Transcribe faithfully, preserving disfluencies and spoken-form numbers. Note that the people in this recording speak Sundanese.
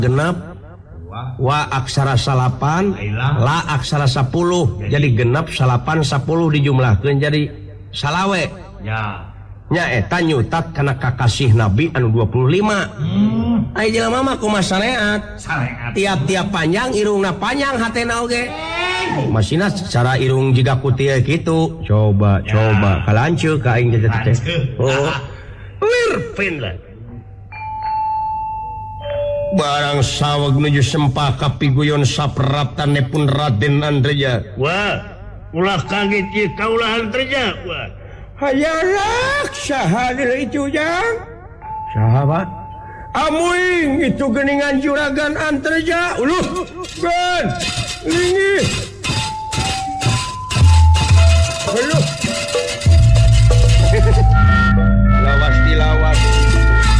genap wa aksara salapan la aksara sepuluh jadi genap salapan sepuluh dijumlahkeun jadi salawe ya nya eta nyutat kana kakasih Nabi anu dua puluh lima hmm. Ai jelema mah kumaha sareat tiap-tiap panjang irungna panjang hatena oge masina secara irung jiga kutia gitu coba ya. Coba kalanceuk ka aing teh teh oh lirpin lah barang saweg nuju sempaka piguyon sapratanepun Raden Andreja wah ulah kaget ieu kaulah Andreja wah hayarak saha itu jang sahabat amuing itu geningan juragan Andreja uluh gan lingi uluh lawas dilawas